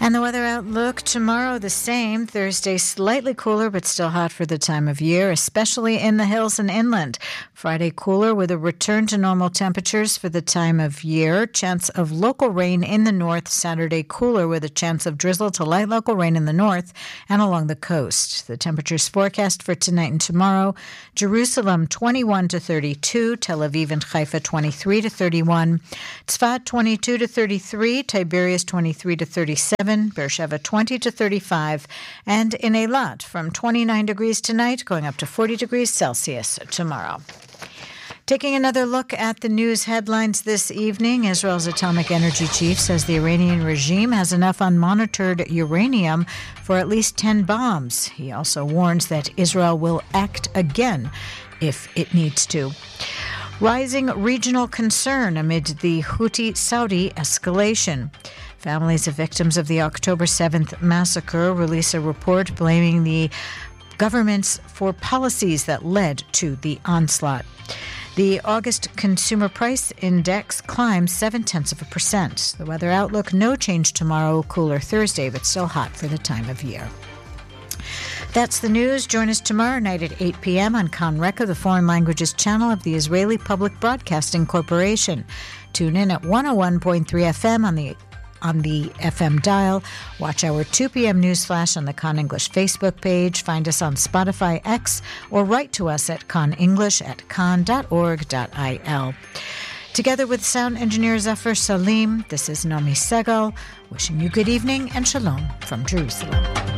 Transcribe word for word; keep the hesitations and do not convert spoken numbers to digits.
And the weather outlook tomorrow, the same. Thursday, slightly cooler, but still hot for the time of year, especially in the hills and inland. Friday, cooler with a return to normal temperatures for the time of year. Chance of local rain in the north. Saturday, cooler with a chance of drizzle to light local rain in the north and along the coast. The temperatures forecast for tonight and tomorrow. Jerusalem, twenty-one to thirty-two. Tel Aviv and Haifa, twenty-three to thirty-one. Tzfat, twenty-two to thirty-three. Tiberias, twenty-three to thirty-seven. Beersheba, twenty to thirty-five. And in Eilat, from twenty-nine degrees tonight, going up to forty degrees Celsius tomorrow. Taking another look at the news headlines this evening, Israel's atomic energy chief says the Iranian regime has enough unmonitored uranium for at least ten bombs. He also warns that Israel will act again if it needs to. Rising regional concern amid the Houthi-Saudi escalation. Families of victims of the October seventh massacre release a report blaming the governments for policies that led to the onslaught. The August Consumer Price Index climbs seven-tenths of a percent. The weather outlook, no change tomorrow, cooler Thursday, but still hot for the time of year. That's the news. Join us tomorrow night at eight p.m. on Kan Reka, the foreign languages channel of the Israeli Public Broadcasting Corporation. Tune in at one oh one point three F M on the on the F M dial. Watch our two p.m. news flash on the Kan English Facebook page. Find us on Spotify, X, or write to us at kanenglish at kan dot org dot I L. Together with sound engineer Zafar Salim, this is Nomi Segal, wishing you good evening and shalom from Jerusalem.